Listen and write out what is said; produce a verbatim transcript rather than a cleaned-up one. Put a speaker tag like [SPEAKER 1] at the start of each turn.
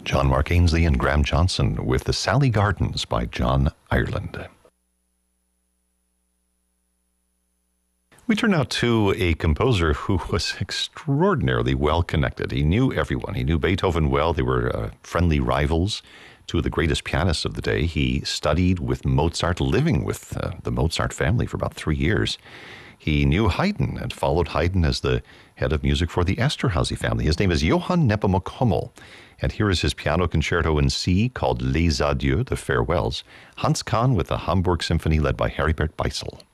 [SPEAKER 1] John Mark Ainsley and Graham Johnson with The Sally Gardens by John Ireland. We turn now to a composer who was extraordinarily well connected. He knew everyone. He knew Beethoven well. They were uh, friendly rivals, two of the greatest pianists of the day. He studied with Mozart, living with uh, the Mozart family for about three years. He knew Haydn and followed Haydn as the head of music for the Esterhazy family. His name is Johann Nepomuk Hummel, and here is his piano concerto in C called Les Adieux, the Farewells. Hans Kahn with the Hamburg Symphony led by Heribert Beisel.